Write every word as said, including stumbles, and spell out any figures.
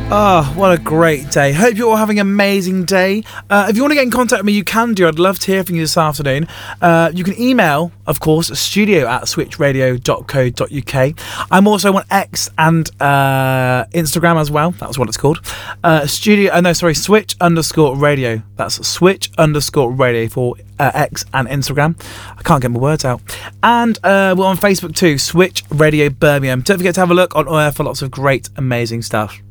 Oh, what a great day. Hope you're all having an amazing day. Uh, if you want to get in contact with me, you can do. I'd love to hear from you this afternoon. Uh, you can email, of course, studio at switch radio dot co dot uk. I'm also on X and uh, Instagram as well. That's what it's called. Uh, studio, oh no, sorry, switch underscore radio. That's switch underscore radio for uh, X and Instagram. I can't get my words out. And uh, we're on Facebook too, Switch Radio Birmingham. Don't forget to have a look on there for lots of great, amazing stuff.